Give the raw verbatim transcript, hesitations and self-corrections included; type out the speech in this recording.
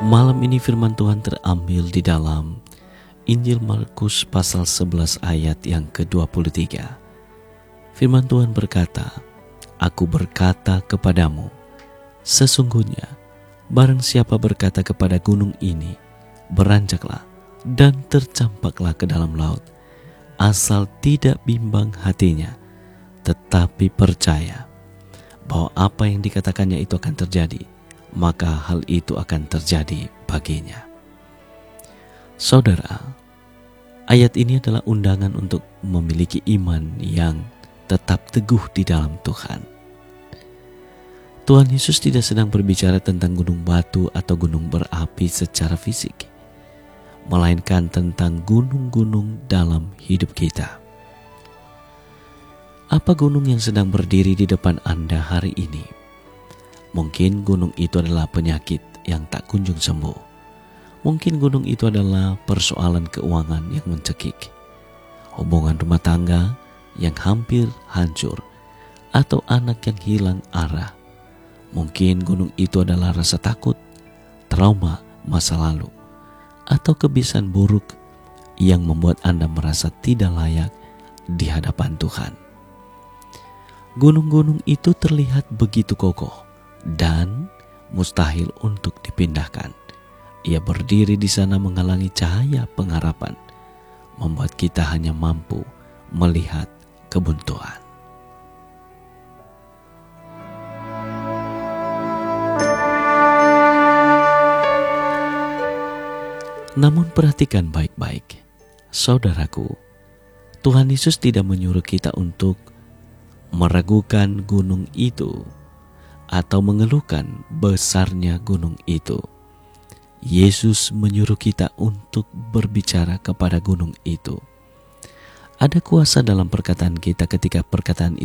Malam ini firman Tuhan terambil di dalam Injil Markus pasal sebelas ayat yang ke dua puluh tiga. Firman Tuhan berkata, "Aku berkata kepadamu, sesungguhnya barang siapa berkata kepada gunung ini, beranjaklah dan tercampaklah ke dalam laut, asal tidak bimbang hatinya, tetapi percaya bahwa apa yang dikatakannya itu akan terjadi, maka hal itu akan terjadi baginya." Saudara, ayat ini adalah undangan untuk memiliki iman yang tetap teguh di dalam Tuhan. Tuhan Yesus tidak sedang berbicara tentang gunung batu atau gunung berapi secara fisik, melainkan tentang gunung-gunung dalam hidup kita. Apa gunung yang sedang berdiri di depan Anda hari ini? Mungkin gunung itu adalah penyakit yang tak kunjung sembuh. Mungkin gunung itu adalah persoalan keuangan yang mencekik, hubungan rumah tangga yang hampir hancur, atau anak yang hilang arah. Mungkin gunung itu adalah rasa takut, trauma masa lalu, atau kebiasaan buruk yang membuat Anda merasa tidak layak di hadapan Tuhan. Gunung-gunung itu terlihat begitu kokoh dan mustahil untuk dipindahkan. Ia berdiri di sana menghalangi cahaya pengharapan, membuat kita hanya mampu melihat kebuntuan. Namun perhatikan baik-baik, saudaraku, Tuhan Yesus tidak menyuruh kita untuk meragukan gunung itu atau mengeluhkan besarnya gunung itu. Yesus menyuruh kita untuk berbicara kepada gunung itu. Ada kuasa dalam perkataan kita ketika perkataan